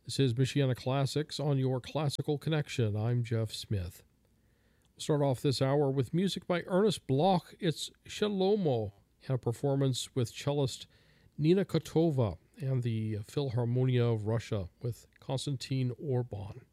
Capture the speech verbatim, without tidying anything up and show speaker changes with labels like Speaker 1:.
Speaker 1: This is Michiana Classics on your Classical Connection. I'm Jeff Smith. We'll start off this hour with music by Ernest Bloch. It's Shalomo, and a performance with cellist Nina Kotova and the Philharmonia of Russia with Konstantin Orban.